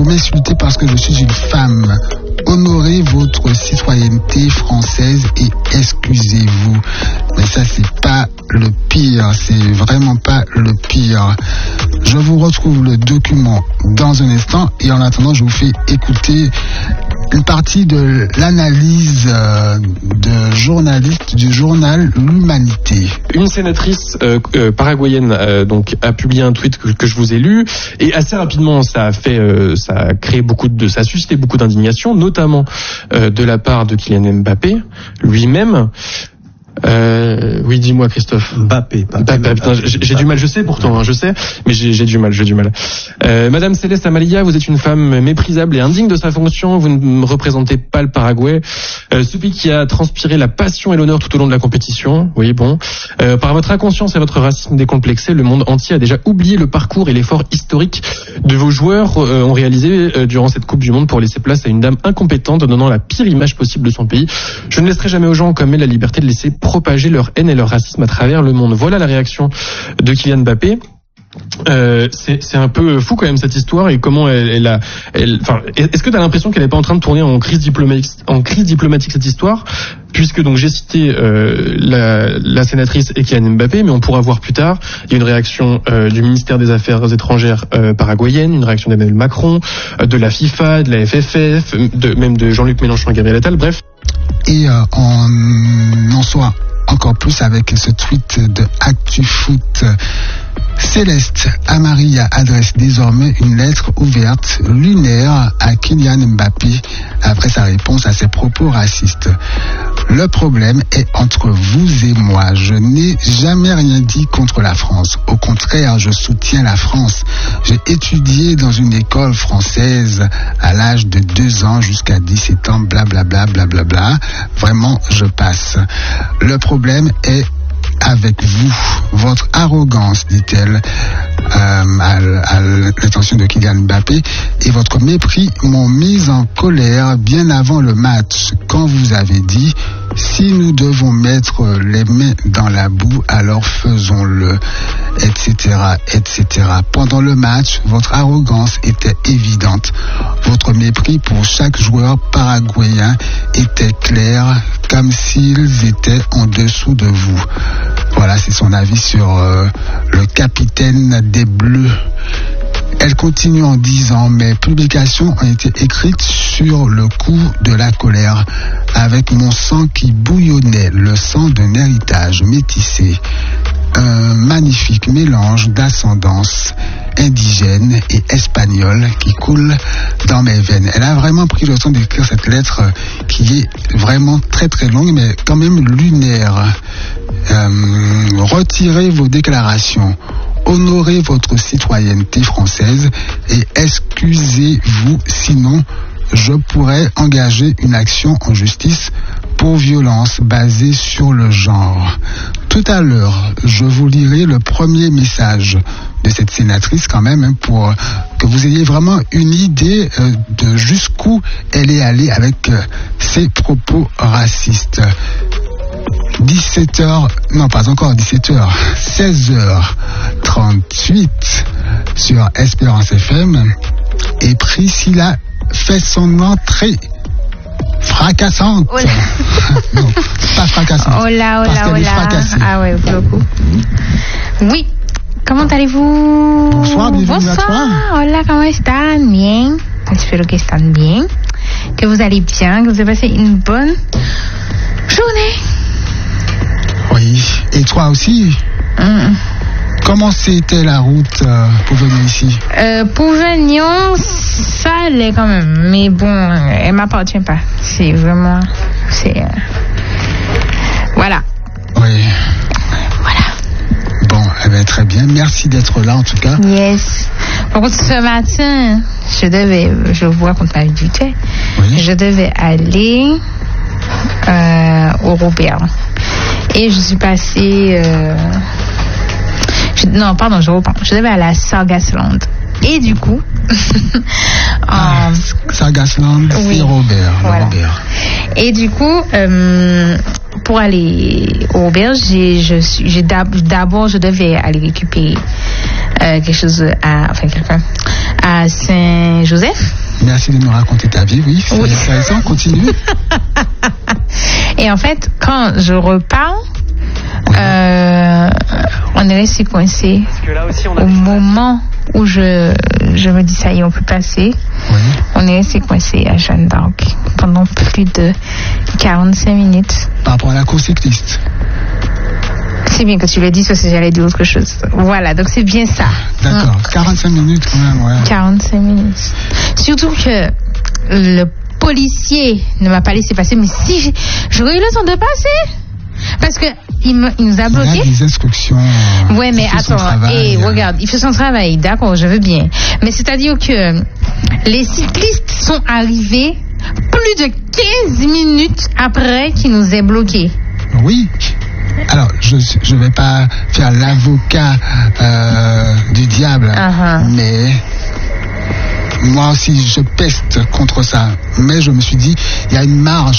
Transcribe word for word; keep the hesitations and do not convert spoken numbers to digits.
vous m'insultez parce que je suis une femme. Honorez votre citoyenneté française et excusez-vous. Mais ça, c'est pas le pire, c'est vraiment pas le pire. Je vous retrouve le document dans un instant et en attendant, je vous fais écouter une partie de l'analyse euh, de journaliste du journal L'Humanité. Une sénatrice euh, euh, paraguayenne euh, donc a publié un tweet que, que je vous ai lu et assez rapidement ça a fait euh, ça a créé beaucoup de ça a suscité beaucoup d'indignation, notamment euh, de la part de Kylian Mbappé lui-même. Euh, oui, dis-moi Christophe. Mbappé. Mbappé, Mbappé putain, j'ai, j'ai du mal, je sais pourtant, hein, je sais, mais j'ai, j'ai du mal, j'ai du mal. Euh, Madame Céleste Amalia, vous êtes une femme méprisable et indigne de sa fonction. Vous ne représentez pas le Paraguay, euh, ce pays qui a transpiré la passion et l'honneur tout au long de la compétition. Oui, bon. Euh, par votre inconscience et votre racisme décomplexé, le monde entier a déjà oublié le parcours et l'effort historique de vos joueurs euh, ont réalisé euh, durant cette Coupe du Monde pour laisser place à une dame incompétente donnant la pire image possible de son pays. Je ne laisserai jamais aux gens comme elle la liberté de laisser propager leur haine et leur racisme à travers le monde. Voilà la réaction de Kylian Mbappé. Euh, c'est, c'est un peu fou quand même cette histoire et comment elle, elle a. Elle, enfin, est-ce que tu as l'impression qu'elle n'est pas en train de tourner en crise diplomatique, en crise diplomatique cette histoire, puisque donc j'ai cité euh, la, la sénatrice et Kylian Mbappé, mais on pourra voir plus tard. Il y a une réaction euh, du ministère des Affaires étrangères euh, paraguayenne, une réaction d'Emmanuel Macron, euh, de la FIFA, de la F F F, de, même de Jean-Luc Mélenchon et Gabriel Attal. Bref. Et euh, on en soit encore plus avec ce tweet de ActuFoot. Céleste Amaria adresse désormais une lettre ouverte lunaire à Kylian Mbappé après sa réponse à ses propos racistes. Le problème est entre vous et moi. Je n'ai jamais rien dit contre la France. Au contraire, je soutiens la France. J'ai étudié dans une école française à l'âge de deux ans jusqu'à dix-sept ans, blablabla, blablabla. Vraiment, je passe. Le problème est avec vous, votre arrogance, dit-elle, euh, à, à l'intention de Kylian Mbappé, et votre mépris m'ont mis en colère bien avant le match, quand vous avez dit « Si nous devons mettre les mains dans la boue, alors faisons-le », et cetera, et cetera. Pendant le match, votre arrogance était évidente. Votre mépris pour chaque joueur paraguayen était clair, comme s'ils étaient en dessous de vous. Voilà, c'est son avis sur euh, le capitaine des Bleus. Elle continue en disant « Mes publications ont été écrites sur le coup de la colère, avec mon sang qui bouillonnait, le sang d'un héritage métissé. Un magnifique mélange d'ascendance indigène et espagnole qui coule dans mes veines. » Elle a vraiment pris le temps d'écrire cette lettre qui est vraiment très très longue, mais quand même lunaire. Euh, retirez vos déclarations. Honorez votre citoyenneté française et excusez-vous, sinon je pourrais engager une action en justice pour violence basée sur le genre. Tout à l'heure, je vous lirai le premier message de cette sénatrice quand même, hein, pour que vous ayez vraiment une idée euh, de jusqu'où elle est allée avec euh, ses propos racistes. dix-sept heures, non pas encore dix-sept heures, seize heures trente-huit sur Espérance F M, et Priscilla fait son entrée fracassante. Oh là. Non, pas fracassante. Oh là, oh parce là, qu'elle oh est là. fracassée. Ah ouais, beaucoup. Oui. Comment allez-vous? Bonsoir, bienvenue à toi. Bonsoir. Hola, ¿cómo están? Bien. Espero que están bien. Que vous allez bien, que vous avez passé une bonne journée. Oui. Et toi aussi? Mm. Comment c'était la route euh, pour venir ici? Euh, pour venir, ça allait quand même. Mais bon, elle m'appartient pas. C'est vraiment... C'est... Euh, voilà. Oui. Voilà. Bon, eh bien, très bien. Merci d'être là, en tout cas. Yes. Par contre, ce matin, je devais... Je vois qu'on parle du thé. Oui. Je devais aller euh, au Robert. Et je suis passée... Euh, je, non, pardon, je reprends. Je devais aller à Sargassland. Et du coup... ah, en, Sargassland, oui, c'est Robert. voilà. Robert. Et du coup, euh, pour aller au Robert, j'ai, je suis, j'ai d'abord, je devais aller récupérer euh, quelque chose à... Enfin, quelqu'un à Saint-Joseph. Merci de nous raconter ta vie, oui. C'est Oui. intéressant, continue. Et en fait, quand je repars, euh, on est resté coincé. Au moment où je, je me dis, ça y est, on peut passer, Oui. on est resté coincé à Jeanne d'Arc pendant plus de quarante-cinq minutes. Par rapport à la course cycliste. C'est bien que tu le dises parce que j'allais dire autre chose. Voilà, donc c'est bien ça. D'accord. quarante-cinq minutes quand même, ouais. quarante-cinq minutes. Surtout que le policier ne m'a pas laissé passer, mais si j'aurais eu le temps de passer. Parce que il, me, il nous a bloqué. Il y a des instructions. Euh, Ouais, mais il fait son attends, travail, et euh, regarde, il fait son travail, d'accord, je veux bien. Mais c'est-à-dire que les cyclistes sont arrivés plus de quinze minutes après qu'ils nous aient bloqués. Oui. Alors, je ne vais pas faire l'avocat euh, du diable, Uh-huh. mais moi aussi, je peste contre ça. Mais je me suis dit, il y a une marge